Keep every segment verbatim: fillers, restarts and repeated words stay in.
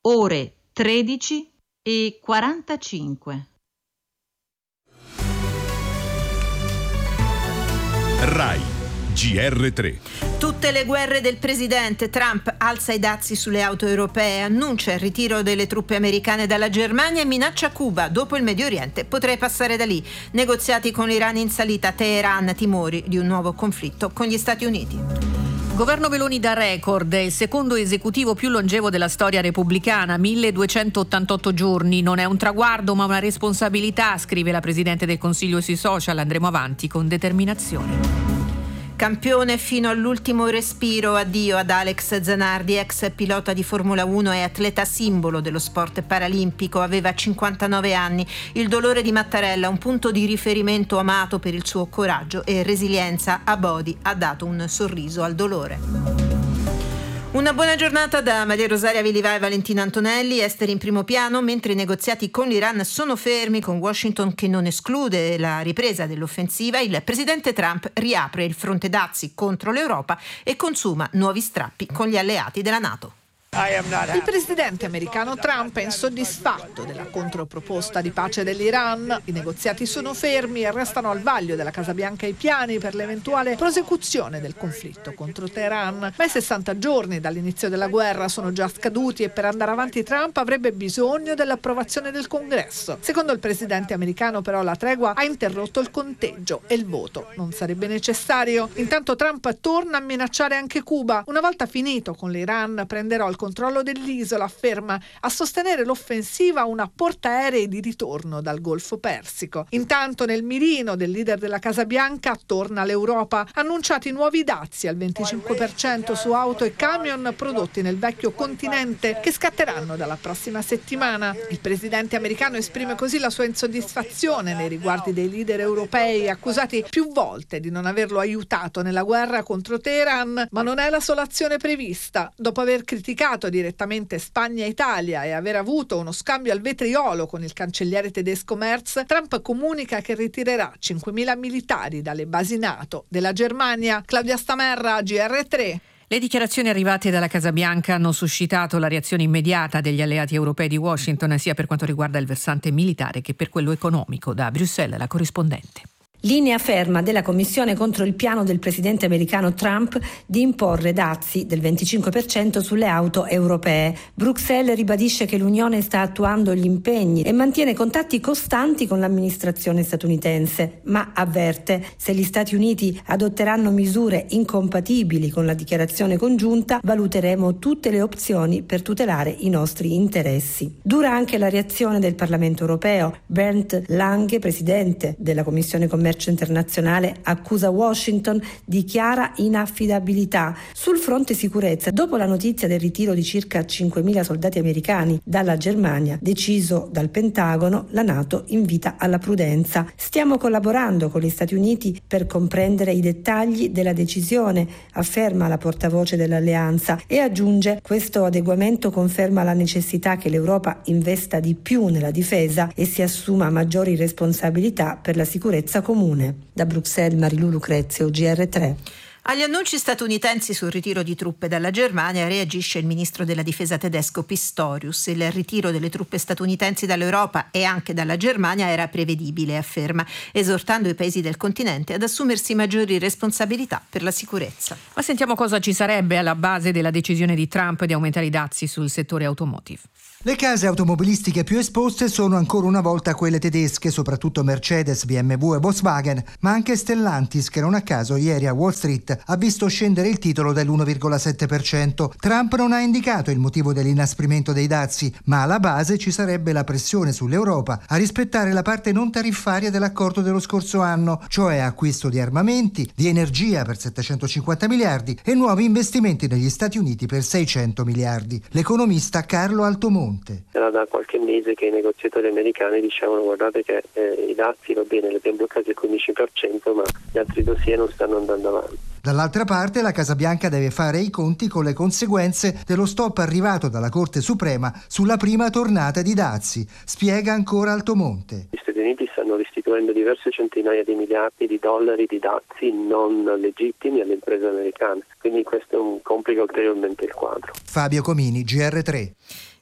ore tredici e quarantacinque. Rai G R tre. Tutte le guerre del presidente. Trump alza i dazi sulle auto europee, annuncia il ritiro delle truppe americane dalla Germania e minaccia Cuba. Dopo il Medio Oriente potrei passare da lì. Negoziati con l'Iran in salita. Teheran, timori di un nuovo conflitto con gli Stati Uniti. Governo Meloni da record, il secondo esecutivo più longevo della storia repubblicana, milleduecentottantotto giorni. Non è un traguardo ma una responsabilità, scrive la Presidente del Consiglio sui social. Andremo avanti con determinazione. Campione fino all'ultimo respiro, addio ad Alex Zanardi, ex pilota di Formula uno e atleta simbolo dello sport paralimpico, aveva cinquantanove anni. Il dolore di Mattarella, un punto di riferimento amato per il suo coraggio e resilienza, a Bodi ha dato un sorriso al dolore. Una buona giornata da Maria Rosaria Villivà e Valentina Antonelli. Esteri in primo piano, mentre i negoziati con l'Iran sono fermi, con Washington che non esclude la ripresa dell'offensiva, il presidente Trump riapre il fronte dazi contro l'Europa e consuma nuovi strappi con gli alleati della NATO. Il presidente americano Trump è insoddisfatto della controproposta di pace dell'Iran. I negoziati sono fermi e restano al vaglio della Casa Bianca i piani per l'eventuale prosecuzione del conflitto contro Teheran. Ma i sessanta giorni dall'inizio della guerra sono già scaduti e per andare avanti Trump avrebbe bisogno dell'approvazione del Congresso. Secondo il presidente americano però la tregua ha interrotto il conteggio e il voto non sarebbe necessario. Intanto Trump torna a minacciare anche Cuba. Una volta finito con l'Iran prenderò il controllo dell'isola, afferma, a sostenere l'offensiva una portaerei di ritorno dal Golfo Persico. Intanto nel mirino del leader della Casa Bianca torna l'Europa, annunciati nuovi dazi al venticinque per cento su auto e camion prodotti nel vecchio continente che scatteranno dalla prossima settimana. Il presidente americano esprime così la sua insoddisfazione nei riguardi dei leader europei accusati più volte di non averlo aiutato nella guerra contro Teheran, ma non è la sola azione prevista. Dopo aver criticato direttamente Spagna e Italia e aver avuto uno scambio al vetriolo con il cancelliere tedesco Merz, Trump comunica che ritirerà cinquemila militari dalle basi NATO della Germania. Claudia Stamerra, G R tre. Le dichiarazioni arrivate dalla Casa Bianca hanno suscitato la reazione immediata degli alleati europei di Washington, sia per quanto riguarda il versante militare che per quello economico. Da Bruxelles, la corrispondente. Linea ferma della Commissione contro il piano del presidente americano Trump di imporre dazi del venticinque per cento sulle auto europee. Bruxelles ribadisce che l'Unione sta attuando gli impegni e mantiene contatti costanti con l'amministrazione statunitense, ma avverte: se gli Stati Uniti adotteranno misure incompatibili con la dichiarazione congiunta, valuteremo tutte le opzioni per tutelare i nostri interessi. Dura anche la reazione del Parlamento europeo. Bernd Lange, presidente della Commissione Commercio Internazionale, accusa Washington di chiara inaffidabilità. Sul fronte sicurezza, dopo la notizia del ritiro di circa cinquemila soldati americani dalla Germania, deciso dal Pentagono, la NATO invita alla prudenza. Stiamo collaborando con gli Stati Uniti per comprendere i dettagli della decisione, afferma la portavoce dell'alleanza, e aggiunge: questo adeguamento conferma la necessità che l'Europa investa di più nella difesa e si assuma maggiori responsabilità per la sicurezza comune. Da Bruxelles, Marilu Lucrezio, G R tre. Agli annunci statunitensi sul ritiro di truppe dalla Germania reagisce il ministro della difesa tedesco Pistorius. Il ritiro delle truppe statunitensi dall'Europa e anche dalla Germania era prevedibile, afferma, esortando i paesi del continente ad assumersi maggiori responsabilità per la sicurezza. Ma sentiamo cosa ci sarebbe alla base della decisione di Trump di aumentare i dazi sul settore automotive. Le case automobilistiche più esposte sono ancora una volta quelle tedesche, soprattutto Mercedes, B M W e Volkswagen, ma anche Stellantis, che non a caso ieri a Wall Street ha visto scendere il titolo dell'uno virgola sette per cento. Trump non ha indicato il motivo dell'inasprimento dei dazi, ma alla base ci sarebbe la pressione sull'Europa a rispettare la parte non tariffaria dell'accordo dello scorso anno, cioè acquisto di armamenti, di energia per settecentocinquanta miliardi e nuovi investimenti negli Stati Uniti per seicento miliardi. L'economista Carlo Altomonte. Era da qualche mese che i negoziatori americani dicevano: guardate che eh, i dazi, va bene, li abbiamo bloccati al quindici per cento, ma gli altri dossier non stanno andando avanti. Dall'altra parte la Casa Bianca deve fare i conti con le conseguenze dello stop arrivato dalla Corte Suprema sulla prima tornata di dazi, spiega ancora Altomonte. Gli Stati Uniti stanno restituendo diverse centinaia di miliardi di dollari di dazi non legittimi alle imprese americane, quindi questo complica ulteriormente il quadro. Fabio Comini, G R tre.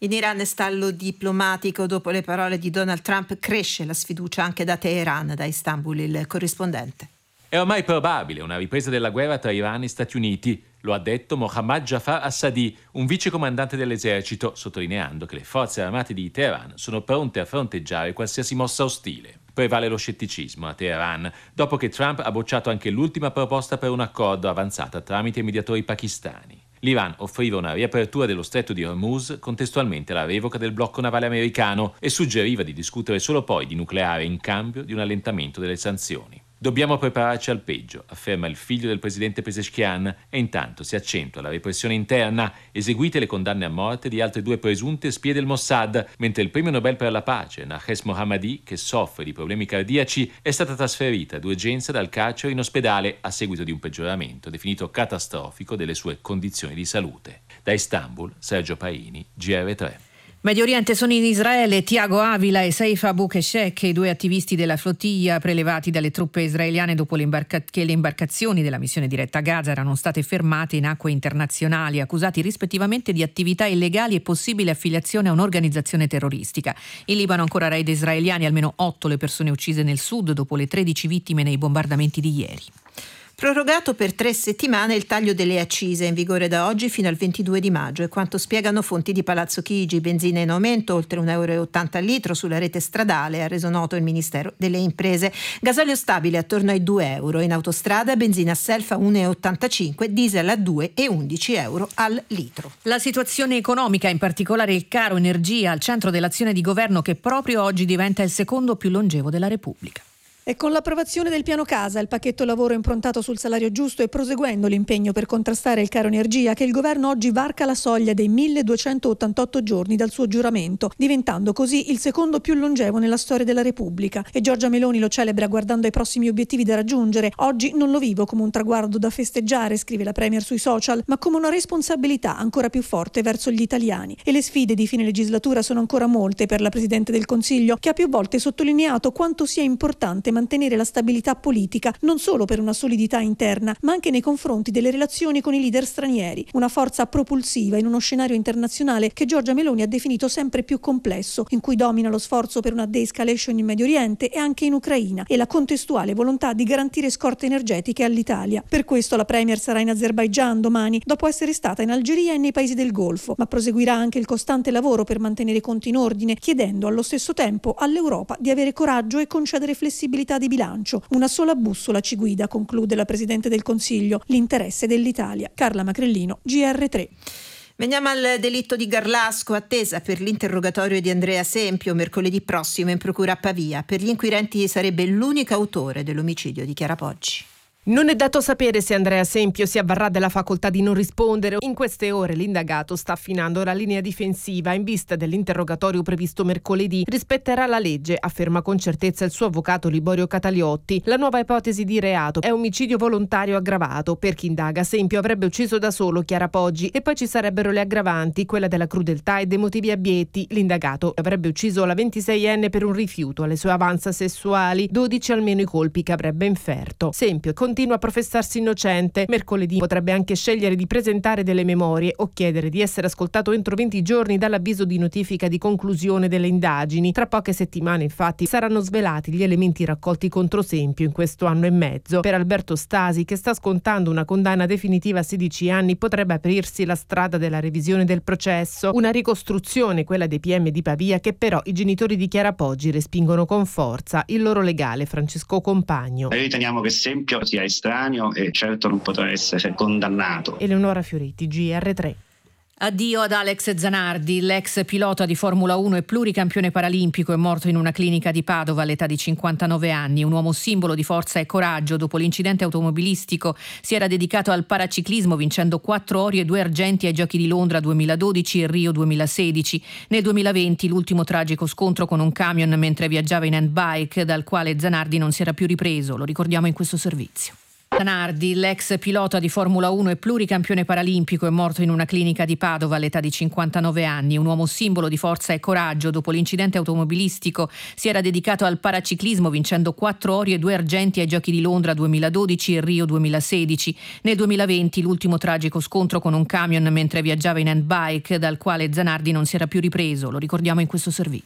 In Iran stallo diplomatico dopo le parole di Donald Trump, cresce la sfiducia anche da Teheran. Da Istanbul il corrispondente. È ormai probabile una ripresa della guerra tra Iran e Stati Uniti, lo ha detto Mohammad Jafar Assadi, un vicecomandante dell'esercito, sottolineando che le forze armate di Teheran sono pronte a fronteggiare qualsiasi mossa ostile. Prevale lo scetticismo a Teheran, dopo che Trump ha bocciato anche l'ultima proposta per un accordo avanzata tramite mediatori pakistani. L'Iran offriva una riapertura dello stretto di Hormuz, contestualmente alla revoca del blocco navale americano, e suggeriva di discutere solo poi di nucleare in cambio di un allentamento delle sanzioni. Dobbiamo prepararci al peggio, afferma il figlio del presidente Pezeshkian, e intanto si accentua la repressione interna, eseguite le condanne a morte di altre due presunte spie del Mossad, mentre il premio Nobel per la pace, Nahes Mohammadi, che soffre di problemi cardiaci, è stata trasferita d'urgenza dal carcere in ospedale a seguito di un peggioramento definito catastrofico delle sue condizioni di salute. Da Istanbul, Sergio Paini, G R tre. Medio Oriente sono in Israele Tiago Avila e Saif Abu Keshek, i due attivisti della flottiglia prelevati dalle truppe israeliane dopo le imbarca- che le imbarcazioni della missione diretta a Gaza erano state fermate in acque internazionali, accusati rispettivamente di attività illegali e possibile affiliazione a un'organizzazione terroristica. In Libano ancora raid israeliani, almeno otto le persone uccise nel sud dopo le tredici vittime nei bombardamenti di ieri. Prorogato per tre settimane il taglio delle accise, in vigore da oggi fino al ventidue di maggio, e quanto spiegano fonti di Palazzo Chigi. Benzina in aumento, oltre un euro e ottanta al litro sulla rete stradale, ha reso noto il Ministero delle Imprese. Gasolio stabile attorno ai due euro, in autostrada benzina self a uno e ottantacinque, diesel a due e undici euro al litro. La situazione economica, in particolare il caro energia, al centro dell'azione di governo che proprio oggi diventa il secondo più longevo della Repubblica. E con l'approvazione del piano casa, il pacchetto lavoro improntato sul salario giusto e proseguendo l'impegno per contrastare il caro energia, che il governo oggi varca la soglia dei milleduecentottantotto giorni dal suo giuramento, diventando così il secondo più longevo nella storia della Repubblica. E Giorgia Meloni lo celebra guardando ai prossimi obiettivi da raggiungere. Oggi non lo vivo come un traguardo da festeggiare, scrive la Premier sui social, ma come una responsabilità ancora più forte verso gli italiani. E le sfide di fine legislatura sono ancora molte per la Presidente del Consiglio, che ha più volte sottolineato quanto sia importante mantenere la stabilità politica, non solo per una solidità interna, ma anche nei confronti delle relazioni con i leader stranieri, una forza propulsiva in uno scenario internazionale che Giorgia Meloni ha definito sempre più complesso, in cui domina lo sforzo per una de-escalation in Medio Oriente e anche in Ucraina, e la contestuale volontà di garantire scorte energetiche all'Italia. Per questo la Premier sarà in Azerbaigian domani, dopo essere stata in Algeria e nei paesi del Golfo, ma proseguirà anche il costante lavoro per mantenere i conti in ordine, chiedendo allo stesso tempo all'Europa di avere coraggio e concedere flessibilità di bilancio. Una sola bussola ci guida, conclude la Presidente del Consiglio: l'interesse dell'Italia. Carla Macrellino, G R tre. Veniamo al delitto di Garlasco, attesa per l'interrogatorio di Andrea Sempio mercoledì prossimo in procura a Pavia. Per gli inquirenti sarebbe l'unico autore dell'omicidio di Chiara Poggi. Non è dato sapere se Andrea Sempio si avvarrà della facoltà di non rispondere. In queste ore l'indagato sta affinando la linea difensiva in vista dell'interrogatorio previsto mercoledì. Rispetterà la legge, afferma con certezza il suo avvocato Liborio Cataliotti. La nuova ipotesi di reato è omicidio volontario aggravato. Per chi indaga, Sempio avrebbe ucciso da solo Chiara Poggi, e poi ci sarebbero le aggravanti, quella della crudeltà e dei motivi abietti. L'indagato avrebbe ucciso la ventiseienne per un rifiuto alle sue avanze sessuali, dodici almeno i colpi che avrebbe inferto. Sempio continua a professarsi innocente. Mercoledì potrebbe anche scegliere di presentare delle memorie o chiedere di essere ascoltato entro venti giorni dall'avviso di notifica di conclusione delle indagini. Tra poche settimane, infatti, saranno svelati gli elementi raccolti contro Sempio in questo anno e mezzo. Per Alberto Stasi, che sta scontando una condanna definitiva a sedici anni, potrebbe aprirsi la strada della revisione del processo. Una ricostruzione, quella dei P M di Pavia, che però i genitori di Chiara Poggi respingono con forza. Il loro legale, Francesco Compagno: noi riteniamo che Sempio sia estraneo e certo non potrà essere condannato. Eleonora Fioretti, G R tre. Addio ad Alex Zanardi, l'ex pilota di Formula uno e pluricampione paralimpico, è morto in una clinica di Padova all'età di cinquantanove anni. Un uomo simbolo di forza e coraggio. Dopo l'incidente automobilistico si era dedicato al paraciclismo, vincendo quattro ori e due argenti ai Giochi di Londra duemiladodici e Rio duemilasedici. Nel duemilaventi l'ultimo tragico scontro con un camion mentre viaggiava in handbike, dal quale Zanardi non si era più ripreso. Lo ricordiamo in questo servizio. Zanardi, l'ex pilota di Formula uno e pluricampione paralimpico, è morto in una clinica di Padova all'età di cinquantanove anni. Un uomo simbolo di forza e coraggio. Dopo l'incidente automobilistico si era dedicato al paraciclismo, vincendo quattro ori e due argenti ai Giochi di Londra duemiladodici e Rio duemilasedici. Nel duemilaventi l'ultimo tragico scontro con un camion mentre viaggiava in handbike, dal quale Zanardi non si era più ripreso. Lo ricordiamo in questo servizio.